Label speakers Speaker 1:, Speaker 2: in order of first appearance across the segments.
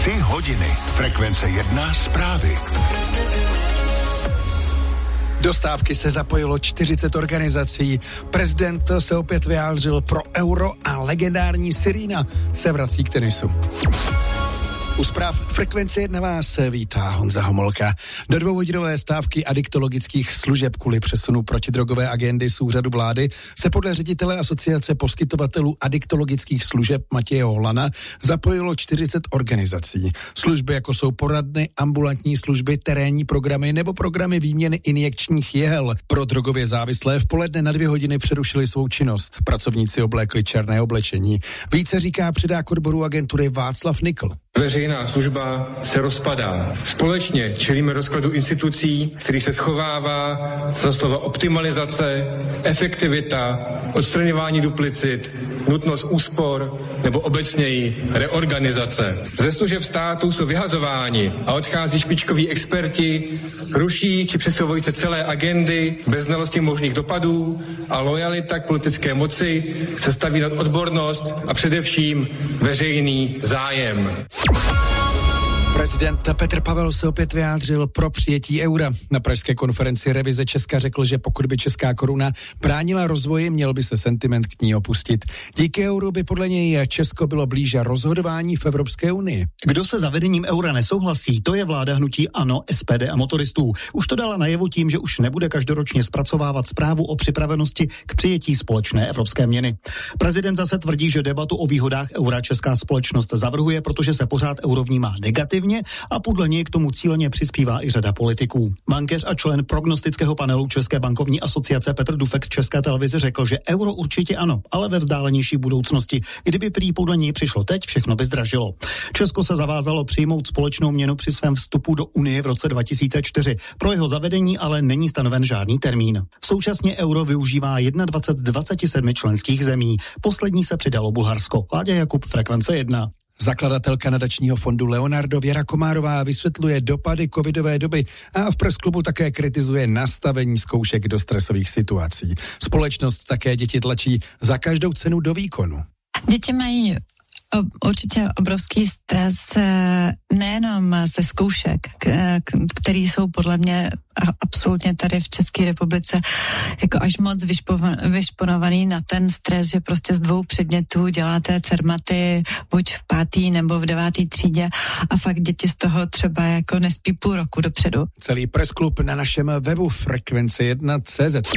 Speaker 1: 3 hodiny. Frekvence 1 zprávy.
Speaker 2: Do stávky se zapojilo 40 organizací. Prezident se opět vyjádřil pro euro a legendární Serena se vrací k tenisu. U zpráv Frekvence 1 vás vítá Honza Homolka. Do 2hodinové stávky adiktologických služeb kvůli přesunu protidrogové agendy z úřadu vlády se podle ředitele Asociace poskytovatelů adiktologických služeb Matěje Holana zapojilo 40 organizací. Služby jako jsou poradny, ambulantní služby, terénní programy nebo programy výměny injekčních jehel pro drogově závislé v poledne na 2 hodiny přerušili svou činnost. Pracovníci oblékli černé oblečení. Více říká předák odboru agentury Václav Nikl.
Speaker 3: Veřejná služba se rozpadá. Společně čelíme rozkladu institucí, který se schovává za slova optimalizace, efektivita, odstraňování duplicit, nutnost úspor nebo obecněji reorganizace. Ze služeb státu jsou vyhazováni a odchází špičkoví experti, ruší či přesouvají se celé agendy bez znalosti možných dopadů a lojalita k politické moci se staví nad odbornost a především veřejný zájem.
Speaker 2: Prezident Petr Pavel se opět vyjádřil pro přijetí eura. Na pražské konferenci Revize Česka řekl, že pokud by česká koruna bránila rozvoji, měl by se sentiment k ní opustit. Díky euru by podle něj Česko bylo blíže rozhodování v Evropské unii.
Speaker 4: Kdo se zavedením eura nesouhlasí, to je vláda hnutí ANO, SPD a motoristů. Už to dala najevo tím, že už nebude každoročně zpracovávat zprávu o připravenosti k přijetí společné evropské měny. Prezident zase tvrdí, že debatu o výhodách eura česká společnost zavrhuje, protože se pořád euro vnímá negativně a podle něj k tomu cíleně přispívá i řada politiků. Bankéř a člen prognostického panelu České bankovní asociace Petr Dufek v České televizi řekl, že euro určitě ano, ale ve vzdálenější budoucnosti. Kdyby prý podle něj přišlo teď, všechno by zdražilo. Česko se zavázalo přijmout společnou měnu při svém vstupu do Unie v roce 2004. Pro jeho zavedení ale není stanoven žádný termín. Současně euro využívá 21 z 27 členských zemí. Poslední se přidalo Bulharsko. Láďa Jakub, Frekvence 1.
Speaker 2: Zakladatelka nadačního fondu Leonardo Věra Komárová vysvětluje dopady covidové doby a v Press Clubu také kritizuje nastavení zkoušek do stresových situací. Společnost také děti tlačí za každou cenu do výkonu.
Speaker 5: Děti mají určitě obrovský stres nejenom ze zkoušek, které jsou podle mě absolutně tady v České republice jako až moc vyšponovaný na ten stres, že prostě z 2 předmětů děláte cermaty buď v 5. nebo v 9. třídě a fakt děti z toho třeba jako nespí půl roku dopředu.
Speaker 2: Celý Press Club na našem webu Frekvence1.cz.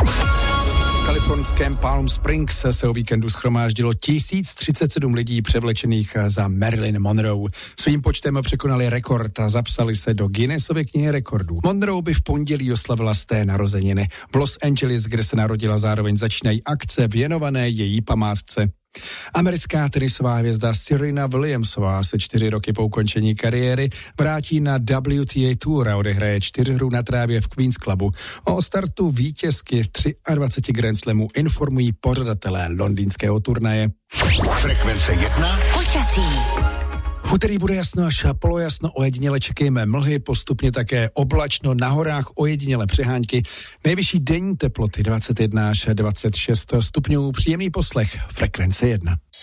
Speaker 2: V kalifornském Palm Springs se o víkendu shromáždilo 1037 lidí převlečených za Marilyn Monroe. Svým počtem překonali rekord a zapsali se do Guinnessovy knihy rekordů. Monroe by v pondělí oslavila sté narozeniny. V Los Angeles, kde se narodila, zároveň začínají akce věnované její památce. Americká tenisová hvězda Serena Williamsová se 4 roky po ukončení kariéry vrátí na WTA Tour a odehraje 4 hru na trávě v Queen's Clubu. O startu vítězky 23 Grand Slamů informují pořadatelé londýnského turnaje.
Speaker 1: Frekvence 1.
Speaker 2: Počasí. V úterý bude jasno až polojasno, ojediněle čekejme mlhy, postupně také oblačno, na horách ojediněle přehánky. Nejvyšší denní teploty 21 až 26 stupňů, příjemný poslech Frekvence 1.